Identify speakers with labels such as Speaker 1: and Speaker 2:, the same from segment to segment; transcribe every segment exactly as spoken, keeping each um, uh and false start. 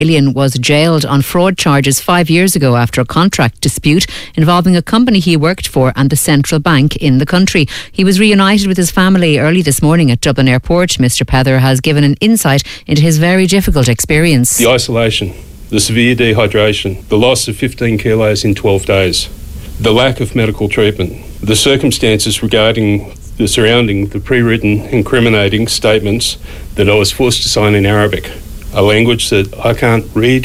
Speaker 1: Alien was jailed on fraud charges five years ago after a contract dispute involving a company he worked for and the central bank in the country. He was reunited with his family early this morning at Dublin Airport. Mister Pether has given an insight into his very difficult experience.
Speaker 2: The isolation, the severe dehydration, the loss of fifteen kilos in twelve days, the lack of medical treatment, the circumstances regarding the surrounding the pre-written incriminating statements that I was forced to sign in Arabic, a language that I can't read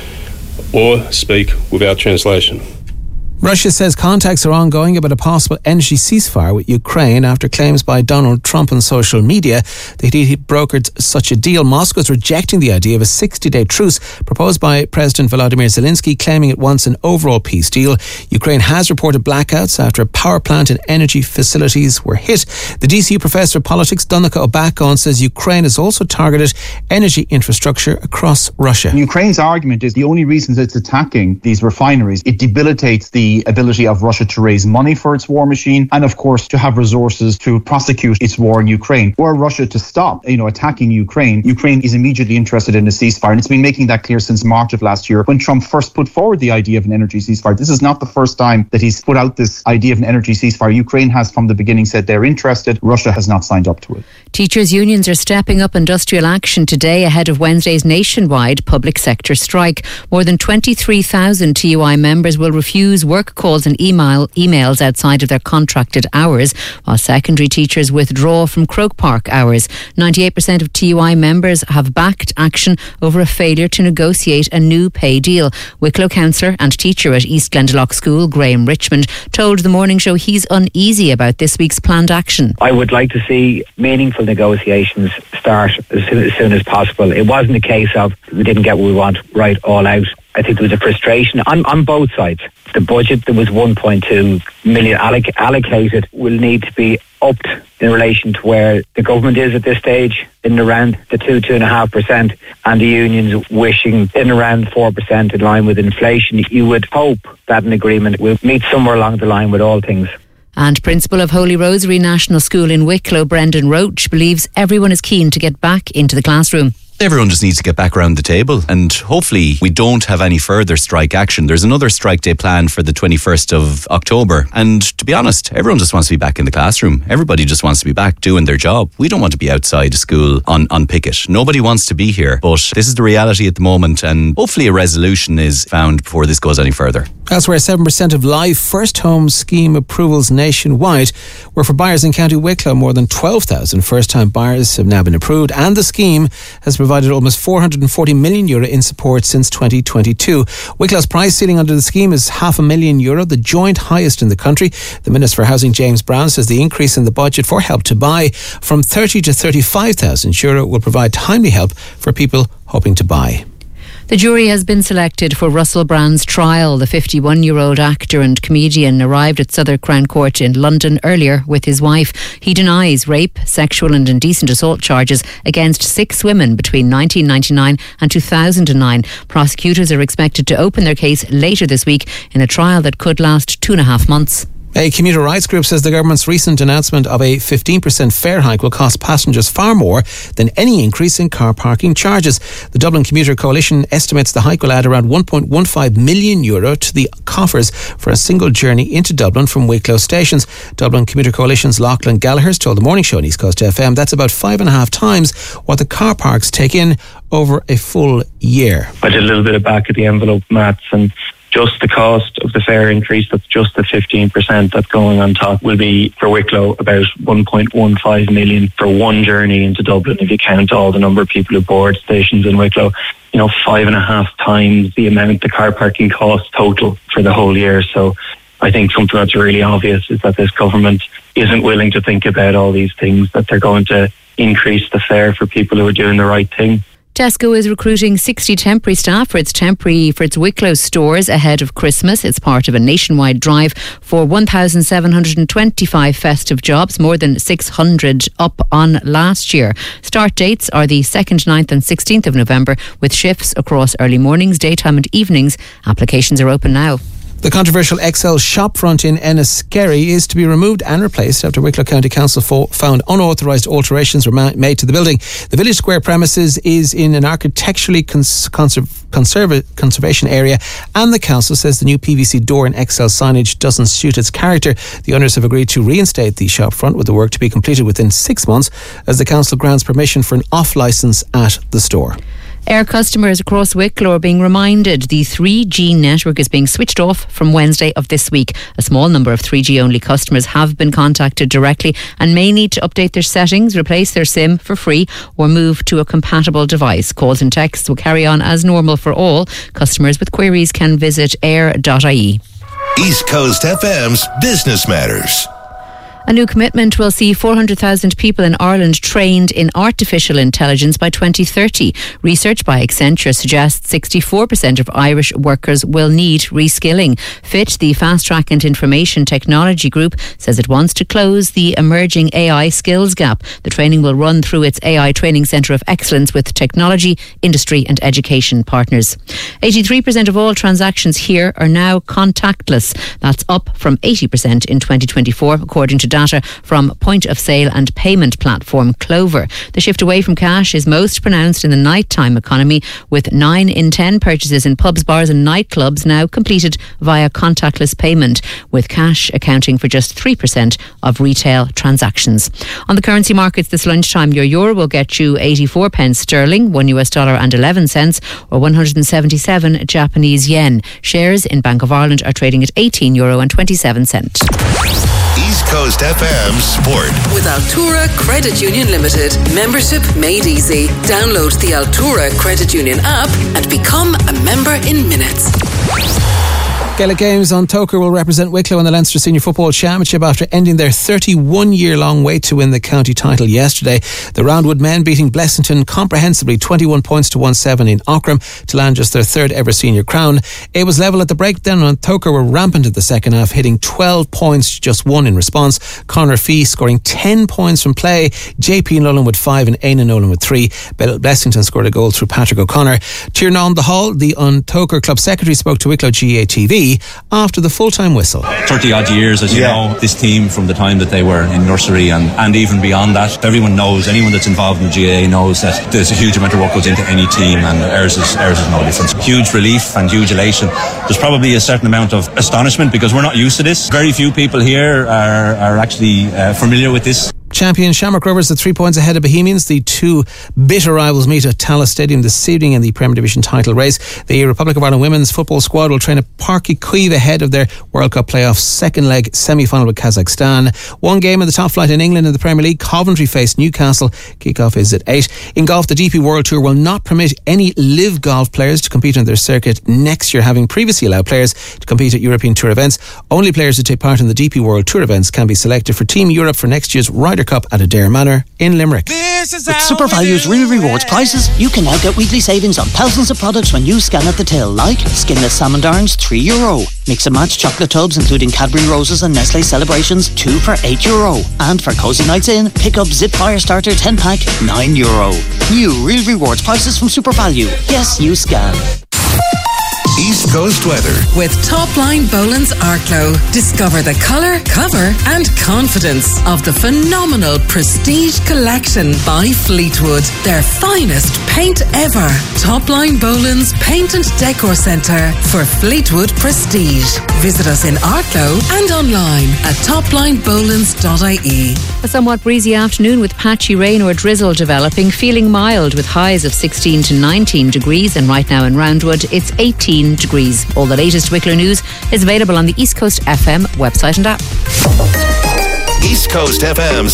Speaker 2: or speak without translation.
Speaker 3: Russia says contacts are ongoing about a possible energy ceasefire with Ukraine after claims by Donald Trump on social media that he brokered such a deal. Moscow is rejecting the idea of a sixty-day truce proposed by President Volodymyr Zelensky, claiming it wants an overall peace deal. Ukraine has reported blackouts after a power plant and energy facilities were hit. The D C U professor of politics, Donncha O'Bacon, says Ukraine has also targeted energy infrastructure across Russia.
Speaker 4: Ukraine's argument is the only reason it's attacking these refineries, it debilitates the The ability of Russia to raise money for its war machine and, of course, to have resources to prosecute its war in Ukraine. Were Russia to stop, you know, attacking Ukraine, Ukraine is immediately interested in a ceasefire, and it's been making that clear since March of last year when Trump first put forward the idea of an energy ceasefire. This is not the first time that he's put out this idea of an energy ceasefire. Ukraine has from the beginning said they're interested. Russia has not signed up to it.
Speaker 1: Teachers' unions are stepping up industrial action today ahead of Wednesday's nationwide public sector strike. More than twenty-three thousand T U I members will refuse work work calls and email emails outside of their contracted hours, while secondary teachers withdraw from Croke Park hours. ninety-eight percent of T U I members have backed action over a failure to negotiate a new pay deal. Wicklow councillor and teacher at East Glendalough School, Graham Richmond, told The Morning Show he's uneasy about this week's planned action.
Speaker 5: I would like to see meaningful negotiations start as soon, as soon as possible. It wasn't a case of we didn't get what we want right all out. I think there was a frustration on, on both sides. The budget that was one point two million alloc- allocated will need to be upped in relation to where the government is at this stage, in around the two, two and a half percent, and the unions wishing in around four percent in line with inflation. You would hope that an agreement will meet somewhere along the line with all things.
Speaker 1: And Principal of Holy Rosary National School in Wicklow, Brendan Roach, believes everyone is keen to get back into the classroom.
Speaker 6: Everyone just needs to get back around the table, and hopefully we don't have any further strike action. There's another strike day planned for the twenty-first of October, and to be honest, everyone just wants to be back in the classroom. Everybody just wants to be back doing their job. We don't want to be outside school on, on picket. Nobody wants to be here, but this is the reality at the moment, and hopefully a resolution is found before this goes any further.
Speaker 3: Elsewhere, seven percent of live first home scheme approvals nationwide were for buyers in County Wicklow. More than twelve thousand first time buyers have now been approved, and the scheme has provided almost four hundred forty million euro in support since twenty twenty-two. Wicklow's price ceiling under the scheme is half a million euro, the joint highest in the country. The Minister for Housing, James Brown, says the increase in the budget for Help to Buy from thirty to thirty-five thousand euro will provide timely help for people hoping to buy.
Speaker 1: The jury has been selected for Russell Brand's trial. The fifty-one-year-old actor and comedian arrived at Southwark Crown Court in London earlier with his wife. He denies rape, sexual and indecent assault charges against six women between nineteen ninety-nine and two thousand nine. Prosecutors are expected to open their case later this week in a trial that could last two and a half months.
Speaker 3: A commuter rights group says the government's recent announcement of a fifteen percent fare hike will cost passengers far more than any increase in car parking charges. The Dublin Commuter Coalition estimates the hike will add around one point one five million euro to the coffers for a single journey into Dublin from Wicklow stations. Dublin Commuter Coalition's Lachlan Gallagher told The Morning Show on East Coast F M that's about five and a half times what the car parks take in over a full year.
Speaker 7: I did a little bit of back of the envelope maths, and just the cost of the fare increase, that's just the fifteen percent that's going on top, will be for Wicklow about one point one five million for one journey into Dublin, if you count all the number of people who board stations in Wicklow. You know, five and a half times the amount the car parking costs total for the whole year. So I think something that's really obvious is that this government isn't willing to think about all these things, that they're going to increase the fare for people who are doing the right thing.
Speaker 1: Tesco is recruiting sixty temporary staff for its temporary for its Wicklow stores ahead of Christmas. It's part of a nationwide drive for one thousand seven hundred twenty-five festive jobs, more than six hundred up on last year. Start dates are the second, ninth and sixteenth of November, with shifts across early mornings, daytime and evenings. Applications are open now.
Speaker 3: The controversial X L shopfront in Enniskerry is to be removed and replaced after Wicklow County Council fo- found unauthorised alterations were ma- made to the building. The Village Square premises is in an architecturally cons- conserv- conserva- conservation area, and the council says the new P V C door and X L signage doesn't suit its character. The owners have agreed to reinstate the shopfront, with the work to be completed within six months as the council grants permission for an off licence at the store.
Speaker 1: Air customers across Wicklow are being reminded the three G network is being switched off from Wednesday of this week. A small number of three G only customers have been contacted directly and may need to update their settings, replace their SIM for free, or move to a compatible device. Calls and texts will carry on as normal for all. Customers with queries can visit air dot I E.
Speaker 8: East Coast F M's Business Matters.
Speaker 1: A new commitment will see four hundred thousand people in Ireland trained in artificial intelligence by twenty thirty. Research by Accenture suggests sixty-four percent of Irish workers will need reskilling. Fit, the Fast Track and Information Technology Group, says it wants to close the emerging A I skills gap. The training will run through its A I Training Centre of Excellence with technology, industry and education partners. eighty-three percent of all transactions here are now contactless. That's up from eighty percent in twenty twenty-four, according to data from point of sale and payment platform Clover. The shift away from cash is most pronounced in the nighttime economy, with nine in ten purchases in pubs, bars and nightclubs now completed via contactless payment, with cash accounting for just three percent of retail transactions. On the currency markets this lunchtime, your euro will get you eighty-four pence sterling, one U S dollar and eleven cents, or one hundred seventy-seven Japanese yen. Shares in Bank of Ireland are trading at eighteen euro and twenty-seven cents.
Speaker 8: East Coast F M Sport.
Speaker 9: With Altura Credit Union Limited. Membership made easy. Download the Altura Credit Union app and become a member in minutes.
Speaker 3: Gaelic Games on Toker will represent Wicklow in the Leinster Senior Football Championship after ending their thirty-one year long wait to win the county title yesterday. The Roundwood men beating Blessington comprehensively twenty-one points to one seven in Aughrim to land just their third ever senior crown. It was level at the break then, and Toker were rampant at the second half, hitting twelve points, just one in response. Conor Fee scoring ten points from play, J P Nolan with five and Ainan Nolan with three. Blessington scored a goal through Patrick O'Connor. Tiernan the Hall, the Untoker club secretary, spoke to Wicklow G A T V after the full-time whistle.
Speaker 10: thirty odd years, as you yeah. know, this team from the time that they were in nursery and, and even beyond that. Everyone knows, anyone that's involved in the G A A knows that there's a huge amount of work goes into any team, and ours is, ours is no different. Huge relief and huge elation. There's probably a certain amount of astonishment because we're not used to this. Very few people here are, are actually uh, familiar with this.
Speaker 3: Champion Shamrock Rovers at three points ahead of Bohemians. The two bitter rivals meet at Tallaght Stadium this evening in the Premier Division title race. The Republic of Ireland women's football squad will train at Páirc Uí Chaoimh ahead of their World Cup playoff second leg semi-final with Kazakhstan. One game in the top flight in England in the Premier League. Coventry face Newcastle. Kick-off is at eight. In golf, the D P World Tour will not permit any live golf players to compete on their circuit next year, having previously allowed players to compete at European Tour events. Only players who take part in the D P World Tour events can be selected for Team Europe for next year's Ryder Cup at Adare Manor in Limerick.
Speaker 11: With SuperValue's Real Rewards prices, you can now get weekly savings on thousands of products when you scan at the till, like skinless salmon darns, three euro. Mix and match chocolate tubs including Cadbury Roses and Nestle Celebrations, two for eight euro. And for cozy nights in, pick up Zip Fire Starter ten pack, nine euro. New Real Rewards prices from SuperValue. Yes, you scan.
Speaker 8: East Coast weather.
Speaker 9: With Topline Boland's Arklow. Discover the colour, cover and confidence of the phenomenal Prestige Collection by Fleetwood. Their finest paint ever. Topline Boland's Paint and Decor Centre for Fleetwood Prestige. Visit us in Arklow and online at topline bolands dot I E.
Speaker 1: A somewhat breezy afternoon with patchy rain or drizzle developing, feeling mild with highs of sixteen to nineteen degrees, and right now in Roundwood it's eighteen degrees. All the latest Wicklow news is available on the East Coast F M website and app.
Speaker 8: East Coast F M's